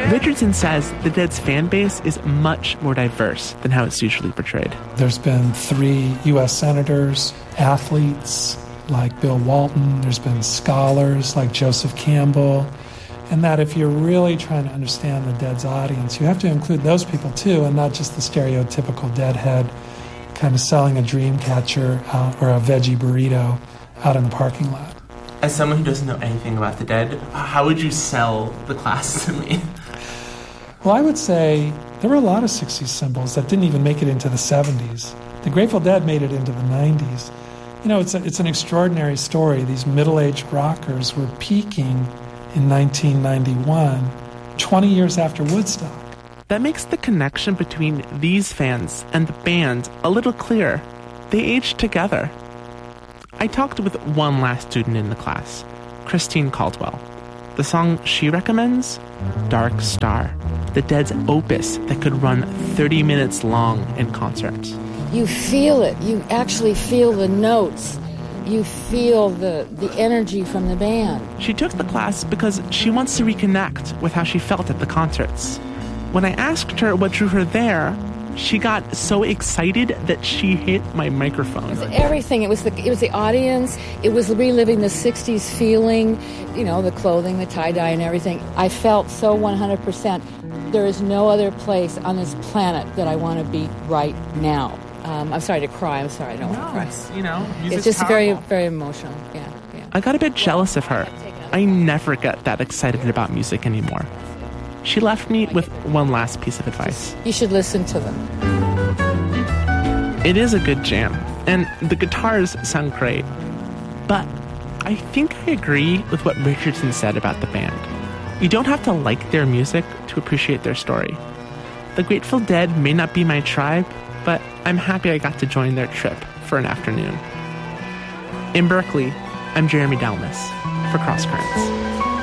Richardson says the Dead's fan base is much more diverse than how it's usually portrayed. There's been 3 U.S. senators, athletes like Bill Walton, there's been scholars like Joseph Campbell, and that if you're really trying to understand the Dead's audience, you have to include those people too, and not just the stereotypical Deadhead kind of selling a dream catcher or a veggie burrito out in the parking lot. As someone who doesn't know anything about the Dead, how would you sell the class to me? Well, I would say there were a lot of 60s symbols that didn't even make it into the 70s. The Grateful Dead made it into the 90s. You know, it's an extraordinary story. These middle-aged rockers were peaking in 1991, 20 years after Woodstock. That makes the connection between these fans and the band a little clearer. They aged together. I talked with one last student in the class, Christine Caldwell. The song she recommends? Dark Star, the Dead's opus that could run 30 minutes long in concert. You feel it. You actually feel the notes. You feel the energy from the band. She took the class because she wants to reconnect with how she felt at the concerts. When I asked her what drew her there, she got so excited that she hit my microphone. It was everything. It was the audience. It was reliving the 60s feeling, you know, the clothing, the tie-dye and everything. I felt so 100%. There is no other place on this planet that I want to be right now. I'm sorry to cry. I'm sorry. I don't want to cry. You know, it's just powerful. very, very emotional. Yeah. I got a bit jealous of her. I never get that excited about music anymore. She left me with one last piece of advice. You should listen to them. It is a good jam, and the guitars sound great. But I think I agree with what Richardson said about the band. You don't have to like their music to appreciate their story. The Grateful Dead may not be my tribe, but I'm happy I got to join their trip for an afternoon. In Berkeley, I'm Jeremy Dalmas for Cross Currents.